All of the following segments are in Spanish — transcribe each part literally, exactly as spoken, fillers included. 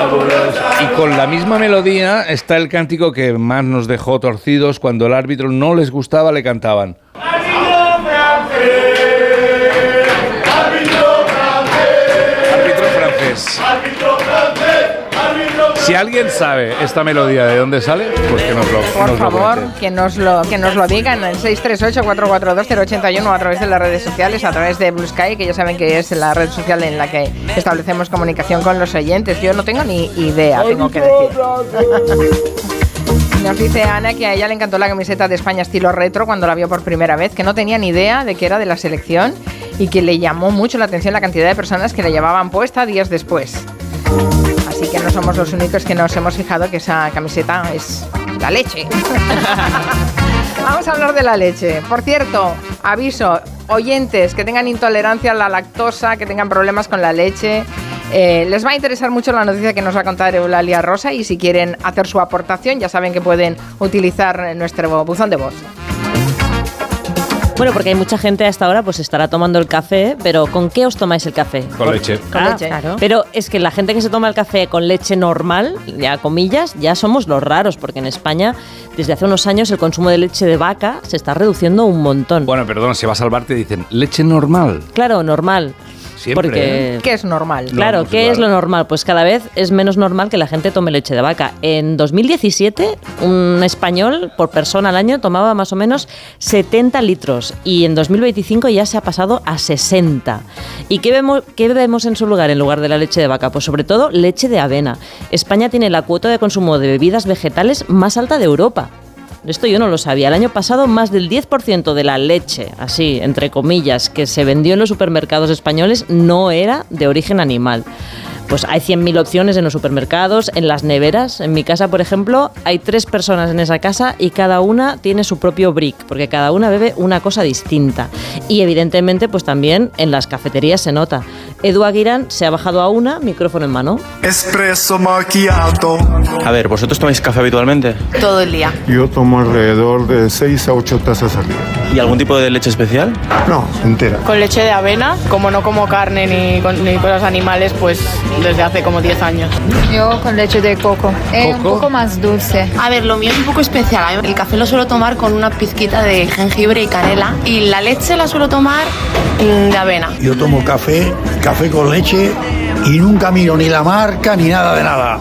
Y con la misma melodía está el cántico que más nos dejó torcidos cuando el árbitro no les gustaba, le cantaban. Árbitro francés. Si alguien sabe esta melodía de dónde sale, pues que nos lo Por nos favor, lo que nos lo que nos lo digan en seis tres ocho, cuatro cuatro dos, cero ocho uno a través de las redes sociales, a través de Blue Sky, que ya saben que es la red social en la que establecemos comunicación con los oyentes. Yo no tengo ni idea, tengo que decir. Nos dice Ana que a ella le encantó la camiseta de España estilo retro cuando la vio por primera vez, que no tenía ni idea de que era de la selección y que le llamó mucho la atención la cantidad de personas que la llevaban puesta días después. Así que no somos los únicos que nos hemos fijado que esa camiseta es la leche. Vamos a hablar de la leche. Por cierto, aviso, oyentes que tengan intolerancia a la lactosa, que tengan problemas con la leche, eh, les va a interesar mucho la noticia que nos va a contar Eulalia Rosa, y si quieren hacer su aportación ya saben que pueden utilizar nuestro buzón de voz. Bueno, porque hay mucha gente a esta hora pues estará tomando el café, pero ¿con qué os tomáis el café? Con Por, leche. Con ah, leche. Claro. Pero es que la gente que se toma el café con leche normal, ya comillas, ya somos los raros, porque en España desde hace unos años el consumo de leche de vaca se está reduciendo un montón. Bueno, perdón, si vas al bar te dicen leche normal. Claro, normal. Siempre, porque, ¿eh? ¿Qué es normal? Claro, No, pues ¿qué claro. es lo normal? Pues cada vez es menos normal que la gente tome leche de vaca. En dos mil diecisiete, un español por persona al año tomaba más o menos setenta litros y en dos mil veinticinco ya se ha pasado a sesenta. ¿Y qué vemos, qué bebemos en su lugar, en lugar de la leche de vaca? Pues sobre todo leche de avena. España tiene la cuota de consumo de bebidas vegetales más alta de Europa. Esto yo no lo sabía. El año pasado más del diez por ciento de la leche, así, entre comillas, que se vendió en los supermercados españoles no era de origen animal. Pues hay cien mil opciones en los supermercados, en las neveras. En mi casa, por ejemplo, hay tres personas en esa casa y cada una tiene su propio brick, porque cada una bebe una cosa distinta. Y evidentemente, pues también en las cafeterías se nota. Edu Aguirán se ha bajado a una, micrófono en mano. Espresso macchiato. A ver, ¿vosotros tomáis café habitualmente? Todo el día. Yo tomo alrededor de seis a ocho tazas al día. ¿Y algún tipo de leche especial? No, entera. Con leche de avena, como no como carne ni, con- ni cosas animales, pues desde hace como diez años. Yo con leche de coco. Es un ¿Coco? poco más dulce. A ver, lo mío es un poco especial. El café lo suelo tomar con una pizquita de jengibre y canela. Y la leche la suelo tomar mm, de avena. Yo tomo café, café con leche y nunca miro ni la marca ni nada de nada.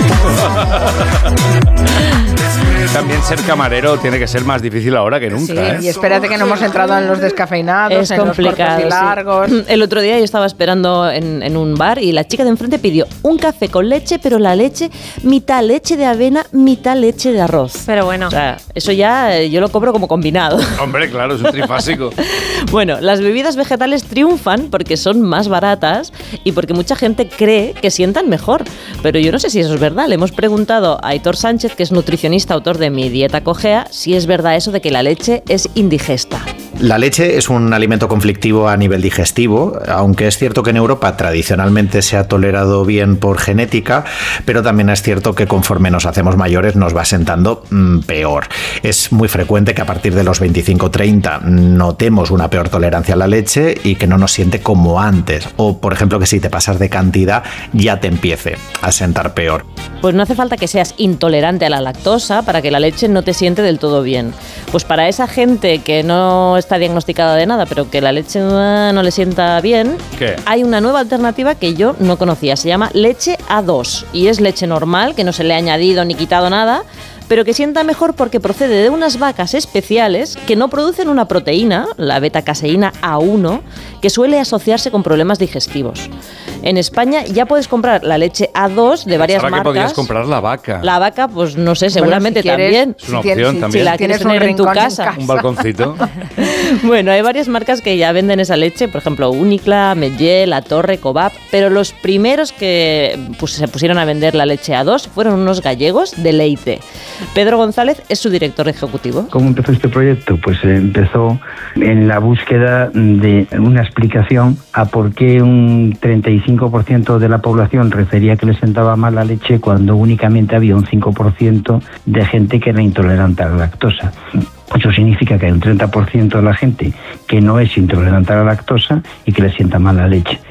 También ser camarero tiene que ser más difícil ahora que nunca, Sí, ¿eh? y espérate que no hemos entrado en los descafeinados, Es en complicado. los cortos y sí. largos. El otro día yo estaba esperando en, en un bar y la chica de enfrente pidió un café con leche, pero la leche, mitad leche de avena, mitad leche de arroz. Pero bueno. O sea, eso ya eh, yo lo cobro como combinado. Hombre, claro, es un trifásico. Bueno, las bebidas vegetales triunfan porque son más baratas y porque mucha gente cree que sientan mejor. Pero yo no sé si eso es verdad. Le hemos preguntado a Aitor Sánchez, que es nutricionista, autor de Mi Dieta Cogea, si es verdad eso de que la leche es indigesta. La leche es un alimento conflictivo a nivel digestivo, aunque es cierto que en Europa tradicionalmente se ha tolerado bien por genética, pero también es cierto que conforme nos hacemos mayores nos va sentando mmm, peor. Es muy frecuente que a partir de los veinticinco treinta notemos una peor tolerancia a la leche y que no nos siente como antes, o por ejemplo que si te pasas de cantidad ya te empiece a sentar peor. Pues no hace falta que seas intolerante a la lactosa para que la leche no te siente del todo bien. Pues para esa gente que no está diagnosticada de nada, pero que la leche no le sienta bien, ¿Qué? hay una nueva alternativa que yo no conocía. Se llama leche A dos y es leche normal, que no se le ha añadido ni quitado nada, pero que sienta mejor porque procede de unas vacas especiales que no producen una proteína, la beta-caseína A uno, que suele asociarse con problemas digestivos. En España ya puedes comprar la leche A dos de varias Ahora marcas. que podías comprar la vaca. La vaca, pues no sé, seguramente Bueno, si quieres, también. Es una si opción tienes- también. Si la quieres Tienes un tener en tu rincón en casa. casa. Un balconcito. Bueno, hay varias marcas que ya venden esa leche, por ejemplo, Unicla, Medgel, La Torre, Cobap, pero los primeros que pues, se pusieron a vender la leche A dos fueron unos gallegos de Leite. Pedro González es su director ejecutivo. ¿Cómo empezó este proyecto? Pues eh, empezó en la búsqueda de una explicación a por qué un treinta y cinco por ciento de la población refería que le sentaba mal la leche cuando únicamente había un cinco por ciento de gente que era intolerante a la lactosa. Eso significa que hay un treinta por ciento de la gente que no es intolerante a la lactosa y que le sienta mal la leche.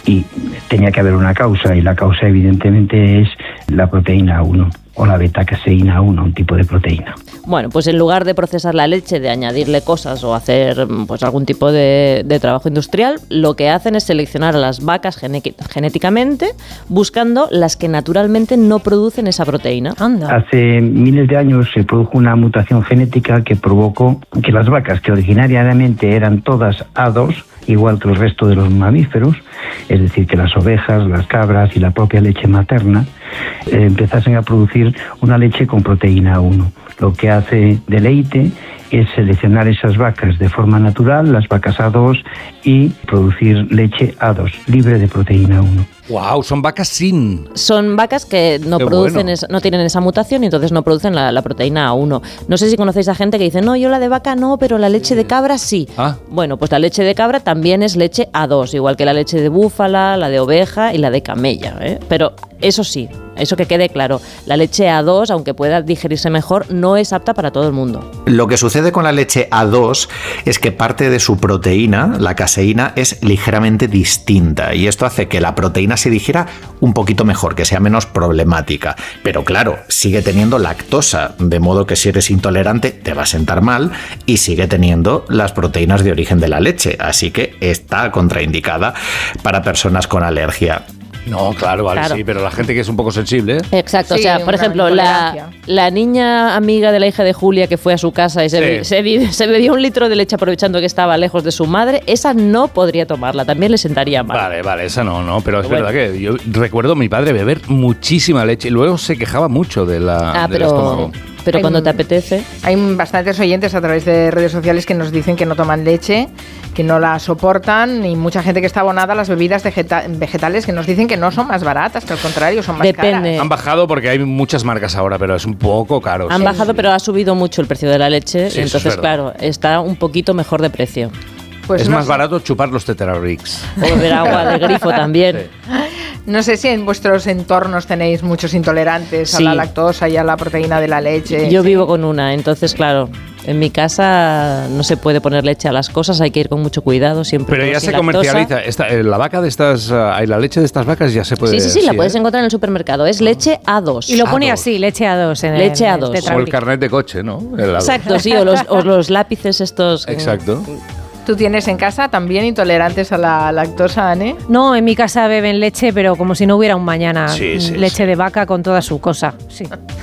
y tenía que haber una causa, y la causa evidentemente es la proteína A uno o la beta-caseína A uno, un tipo de proteína. Bueno, pues en lugar de procesar la leche, de añadirle cosas o hacer pues algún tipo de, de trabajo industrial, lo que hacen es seleccionar a las vacas genéticamente, buscando las que naturalmente no producen esa proteína. Anda. Hace miles de años se produjo una mutación genética que provocó que las vacas, que originariamente eran todas A dos, igual que el resto de los mamíferos, es decir, que las ovejas, las cabras y la propia leche materna, eh, empezasen a producir una leche con proteína A uno. Lo que hace Deleite es seleccionar esas vacas de forma natural, las vacas A dos, y producir leche A dos, libre de proteína A uno. Wow, son vacas sin. Son vacas que no Qué producen, bueno. es, no tienen esa mutación y entonces no producen la, la proteína A uno. No sé si conocéis a gente que dice, no, yo la de vaca no, pero la leche de cabra sí. Ah. Bueno, pues la leche de cabra también es leche A dos, igual que la leche de búfala, la de oveja y la de camella, ¿eh? Pero eso sí, eso que quede claro, la leche A dos, aunque pueda digerirse mejor, no es apta para todo el mundo. Lo que sucede con la leche A dos es que parte de su proteína, la caseína, es ligeramente distinta, y esto hace que la proteína se digiera un poquito mejor, que sea menos problemática. Pero claro, sigue teniendo lactosa, de modo que si eres intolerante te va a sentar mal, y sigue teniendo las proteínas de origen de la leche, así que está contraindicada para personas con alergia. No, claro, vale, Claro. sí, pero la gente que es un poco sensible. Exacto, Sí, o sea, por una ejemplo, la, intolerancia. la niña amiga de la hija de Julia que fue a su casa y se, Sí. be- se, di- se bebió un litro de leche aprovechando que estaba lejos de su madre, esa no podría tomarla, también le sentaría mal. Vale, vale, esa no, no, pero es Bueno. verdad que yo recuerdo a mi padre beber muchísima leche y luego se quejaba mucho de la, Ah, del pero, estómago. pero Hay cuando un- te apetece... Hay bastantes oyentes a través de redes sociales que nos dicen que no toman leche, que no la soportan, y mucha gente que está abonada a las bebidas vegeta- vegetales que nos dicen que no son más baratas, que al contrario son más Depende. caras. Han bajado porque hay muchas marcas ahora, pero es un poco caro. Han sí. bajado, pero ha subido mucho el precio de la leche, Sí, y eso es entonces, verdad. claro, está un poquito mejor de precio. Pues es no más sé. barato chupar los Tetrarix. O beber agua de grifo también. No sé si en vuestros entornos tenéis muchos intolerantes Sí. a la lactosa y a la proteína de la leche. Yo Sí. vivo con una, entonces, claro, en mi casa no se puede poner leche a las cosas, hay que ir con mucho cuidado, siempre. Pero todo ya sin se lactosa. comercializa. Esta, eh, la vaca de estas, ah, y la leche de estas vacas ya se puede. Sí, sí, sí, la puedes ¿eh? encontrar en el supermercado. Es leche A dos. Y lo pone A así, leche A dos. En Leche el, A el dos. O el Tetrabric. carnet de coche, ¿no? El A dos. Exacto, sí, o los, o los lápices estos. Exacto. ¿Tú tienes en casa también intolerantes a la lactosa, Anne? No, en mi casa beben leche, pero como si no hubiera un mañana. Sí, sí, leche sí. de vaca con toda su cosa. Sí.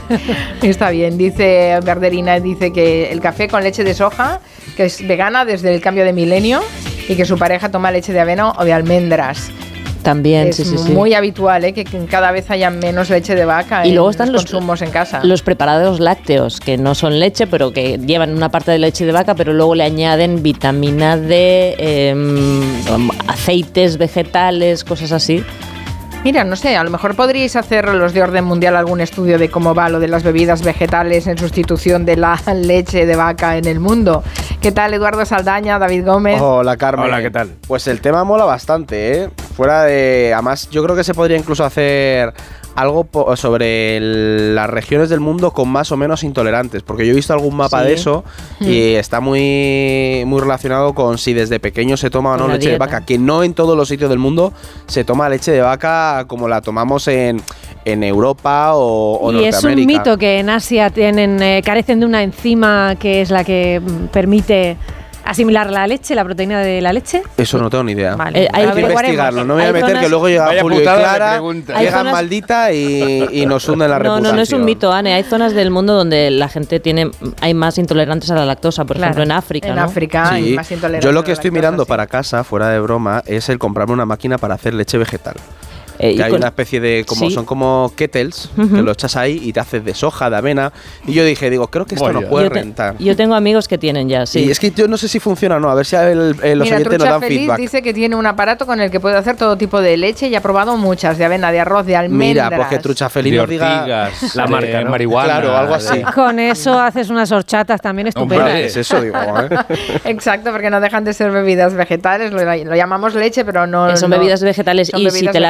Está bien, dice Verderina, dice que el café con leche de soja, que es vegana desde el cambio de milenio, y que su pareja toma leche de avena o de almendras. También, Es sí, sí, sí. muy habitual, ¿eh? Que cada vez haya menos leche de vaca Y en luego están los- consumos en casa. Los preparados lácteos, que no son leche, pero que llevan una parte de leche de vaca, pero luego le añaden vitamina D, em, aceites vegetales, cosas así. Mira, no sé, a lo mejor podríais hacer los de orden mundial algún estudio de cómo va lo de las bebidas vegetales en sustitución de la leche de vaca en el mundo. ¿Qué tal, Eduardo Saldaña, David Gómez? Hola, Carmen. Hola, ¿qué tal? Pues el tema mola bastante, ¿eh? Fuera de... Además, yo creo que se podría incluso hacer algo po- sobre el- las regiones del mundo con más o menos intolerantes, porque yo he visto algún mapa Sí. de eso y está muy, muy relacionado con si desde pequeño se toma o no Con la leche de dieta. vaca, que no en todos los sitios del mundo se toma leche de vaca como la tomamos en, en Europa o, o Y es un Norteamérica. mito que en Asia tienen, eh, carecen de una enzima que es la que mm, permite asimilar la leche, la proteína de la leche. Eso no tengo ni idea. Vale, Eh, hay- Hay que investigarlo, no me voy a hay meter zonas- que luego llega Vaya Julio y putada de Clara, pregunta. Hay llegan zonas- maldita y, y nos hunden la No, reputación. no, no es un mito, Anne. Hay zonas del mundo donde la gente tiene, hay más intolerantes a la lactosa, por Claro. ejemplo en África. En ¿no? África hay Sí. más intolerantes Yo lo a que la estoy lactosa, mirando sí. para casa, fuera de broma, es el comprarme una máquina para hacer leche vegetal. Eh, y Que hay con- una especie de, como Sí. son como kettles, Ujú. que lo echas ahí y te haces de soja, de avena. Y yo dije, digo, creo que esto Vaya. no puede yo, te- rentar. yo tengo amigos que tienen ya, sí. Y es que yo no sé si funciona o no, a ver si el, el- los Mira, oyentes nos Trucha dan Feliz feedback. dice que tiene un aparato con el que puede hacer todo tipo de leche y ha probado muchas, de avena, de arroz, de almendras. Mira, pues que Trucha Feliz De nos diga ortigas, la de marca, ¿no? marihuana, Claro, algo así. de- Con eso haces unas horchatas también estupendas. Hombre, Es eso, digo, ¿eh? Exacto, porque no dejan de ser bebidas vegetales, lo, lo llamamos leche, pero no... Eh, son no- bebidas vegetales son y si bebidas te la haces tú en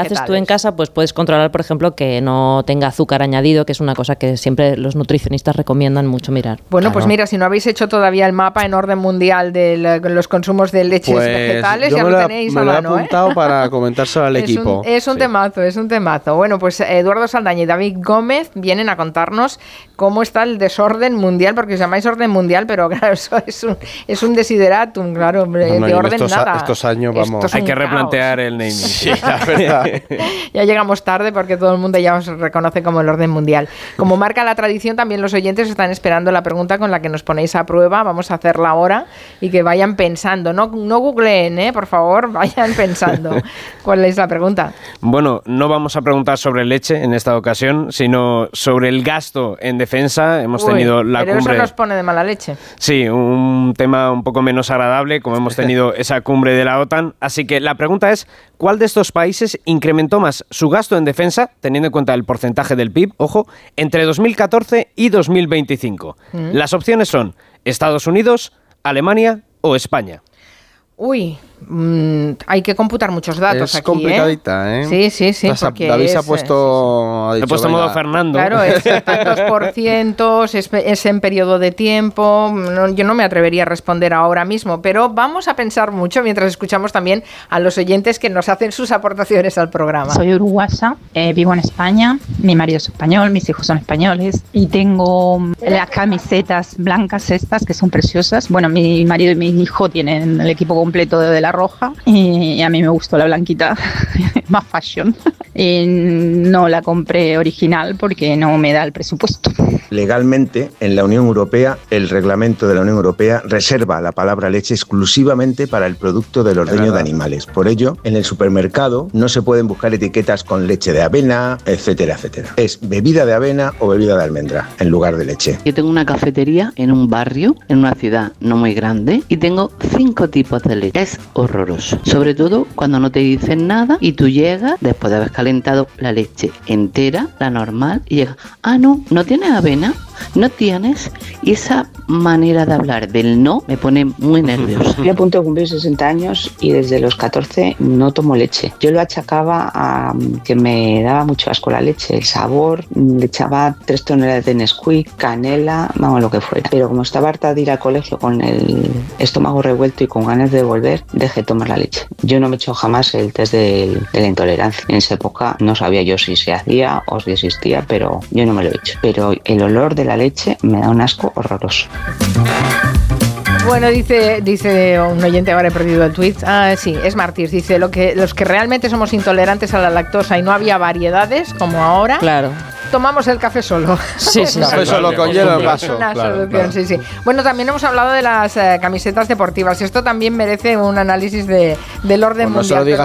en casa, pues puedes controlar, por ejemplo, que no tenga azúcar añadido, que es una cosa que siempre los nutricionistas recomiendan mucho mirar. Bueno, Claro. pues mira, si no habéis hecho todavía el mapa en orden mundial de la- los consumos de leches Pues vegetales, yo ya me lo lo he- tenéis me a lo he mano, ¿eh? apuntado para comentárselo al Es equipo. un, es un Sí. temazo, es un temazo. Bueno, pues Eduardo Saldaña y David Gómez vienen a contarnos cómo está el desorden mundial, porque os llamáis orden mundial, pero claro, eso es un, es un desideratum, claro, hombre, Bueno, de y en orden estos, a- nada. estos años, Esto vamos. es un Hay que caos. replantear el naming. Sí, la verdad. Ya llegamos tarde porque todo el mundo ya os reconoce como el orden mundial. Como marca la tradición, también los oyentes están esperando la pregunta con la que nos ponéis a prueba. Vamos a hacerla ahora y que vayan pensando. No, no googleen, ¿eh? Por favor, vayan pensando. ¿Cuál es la pregunta? Bueno, no vamos a preguntar sobre leche en esta ocasión, sino sobre el gasto en defensa. Hemos Uy, tenido la pero cumbre... eso nos pone de mala leche. Sí, un tema un poco menos agradable, como hemos tenido esa cumbre de la OTAN. Así que la pregunta es, ¿cuál de estos países incrementó más su gasto en defensa, teniendo en cuenta el porcentaje del P I B, ojo, entre dos mil catorce y dos mil veinticinco? Mm. Las opciones son Estados Unidos, Alemania o España. Uy, mm, hay que computar muchos datos Es aquí, complicadita, ¿eh? Sí, sí, sí. Estás a- porque David se ha es, puesto... ha He dicho, puesto venga, modo Fernando. Claro, es tantos por cientos, es, es en periodo de tiempo. No, yo no me atrevería a responder ahora mismo, pero vamos a pensar mucho mientras escuchamos también a los oyentes que nos hacen sus aportaciones al programa. Soy uruguaya, eh, vivo en España, mi marido es español, mis hijos son españoles y tengo mm, las camisetas blancas estas que son preciosas. Bueno, mi marido y mi hijo tienen el equipo completo de, de la roja y a mí me gustó la blanquita, más fashion. Y no la compré original porque no me da el presupuesto. Legalmente, en la Unión Europea, el reglamento de la Unión Europea reserva la palabra leche exclusivamente para el producto del ordeño de animales. Por ello, en el supermercado no se pueden buscar etiquetas con leche de avena, etcétera, etcétera. Es bebida de avena o bebida de almendra en lugar de leche. Yo tengo una cafetería en un barrio, en una ciudad no muy grande, y tengo cinco tipos de leche. Es horroroso. Sobre todo cuando no te dicen nada y tú llegas, después de haber calentado la leche entera, la normal, y llegas, ah, no, no tienes avena, no tienes, y esa manera de hablar del no me pone muy nerviosa. Yo a punto de cumplir sesenta años y desde los catorce no tomo leche. Yo lo achacaba a que me daba mucho asco la leche, el sabor, le echaba tres toneladas de Nesquik, canela, vamos, lo que fuera. Pero como estaba harta de ir al colegio con el estómago revuelto y con ganas de volver, dejé de tomar la leche. Yo no me he hecho jamás el test de, de la intolerancia. En esa época no sabía yo si se hacía o si existía, pero yo no me lo he hecho. Pero el olor de la leche me da un asco horroroso. Bueno, dice, dice un oyente, ahora he perdido el tweet. Ah, sí, es Martís. Dice, lo que, los que realmente somos intolerantes a la lactosa y no había variedades, como ahora, Claro. tomamos el café solo. Sí, sí, Café sí. solo con hielo en vaso. Una Claro, solución, claro. sí, sí. Bueno, también hemos hablado de las eh, camisetas deportivas. Esto también merece un análisis de, del orden Pues no se lo mundial. digas